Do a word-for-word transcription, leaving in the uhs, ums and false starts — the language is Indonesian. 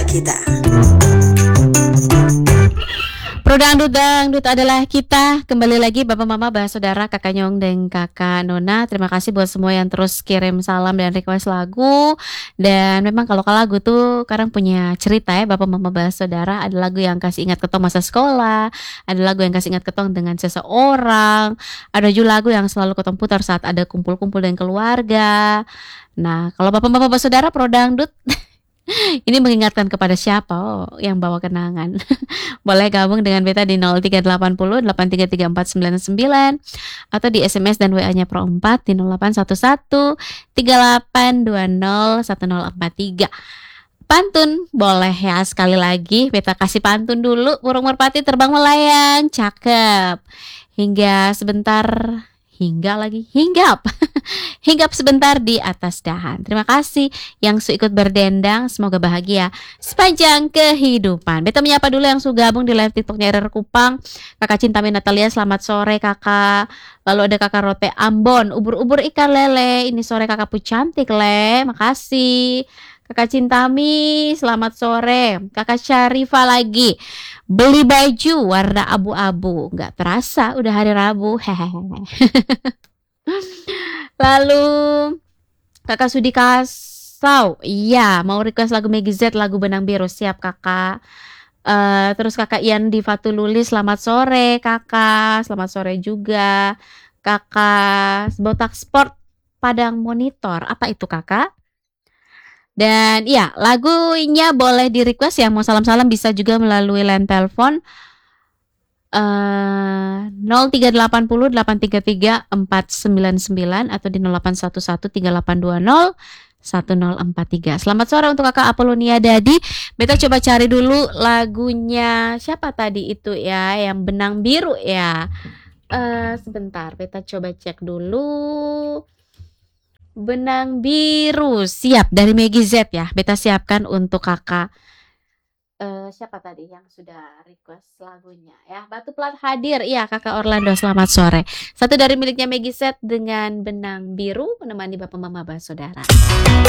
kita. Pro Dangdut Dangdut adalah kita. Kembali lagi Bapak Mama, Bah Saudara, Kakak Nyong dan Kakak Nona. Terima kasih buat semua yang terus kirim salam dan request lagu. Dan memang kalau ke lagu tuh kadang punya cerita ya Bapak Mama, Bah Saudara. Ada lagu yang kasih ingat ketong masa sekolah, ada lagu yang kasih ingat ketong dengan seseorang, ada juga lagu yang selalu ketong putar saat ada kumpul-kumpul dengan keluarga. Nah, kalau Bapak Mama, Bah Saudara, Pro Dangdut ini mengingatkan kepada siapa? Oh, yang bawa kenangan. Boleh gabung dengan beta di nol tiga delapan nol delapan tiga tiga empat sembilan sembilan atau di S M S dan W A-nya Pro empat di nol delapan satu satu tiga delapan dua nol satu nol empat tiga. Pantun boleh ya, sekali lagi beta kasih pantun dulu. Burung merpati terbang melayang, cakep. Hingga sebentar, hingga lagi, hinggap. Hinggap sebentar di atas dahan. Terima kasih yang su ikut berdendang, semoga bahagia sepanjang kehidupan. Beta menyapa dulu yang su gabung di live TikToknya R R Kupang. Kakak Cintami Natalia, selamat sore kakak. Lalu ada kakak Rote Ambon, ubur-ubur ikan lele. Ini sore kakak pu cantik le, makasih. Kakak Cintami, selamat sore. Kakak Syarifa lagi, beli baju warna abu-abu. Nggak terasa udah hari Rabu. Hehehe. Lalu kakak Sudi Kasau, iya mau request lagu Meggy Z, lagu Benang Biru. Siap kakak. Uh, terus kakak Ian di Fatululi, selamat sore kakak. Selamat sore juga kakak Botak Sport Padang Monitor. Apa itu kakak? Dan ya, lagunya boleh di request ya. Mau salam-salam bisa juga melalui line telepon Uh, nol tiga delapan nol delapan tiga tiga empat sembilan sembilan atau di nol delapan satu satu tiga delapan dua nol satu nol empat tiga. Selamat sore untuk kakak Apolonia Dadi. Beta coba cari dulu lagunya siapa tadi itu ya, yang Benang Biru ya. Uh, sebentar, beta coba cek dulu. Benang Biru, siap, dari Meggy Z ya. Beta siapkan untuk kakak. Uh, siapa tadi yang sudah request lagunya ya? Batu Plat hadir, iya kakak Orlando, selamat sore. Satu dari miliknya Meggy Z dengan Benang Biru menemani Bapak Mama, Bah Saudara.